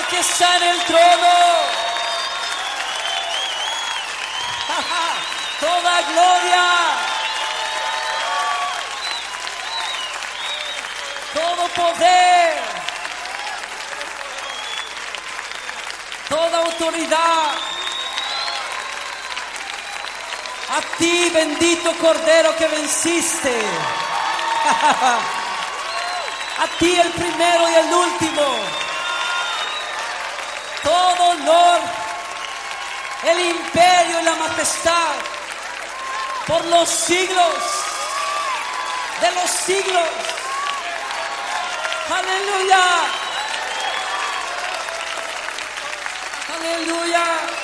que está en el trono. Toda gloria, todo poder, toda autoridad a ti, bendito Cordero que venciste. A ti, el primero y el último. Todo honor, el imperio y la majestad por los siglos de los siglos. Aleluya. Aleluya.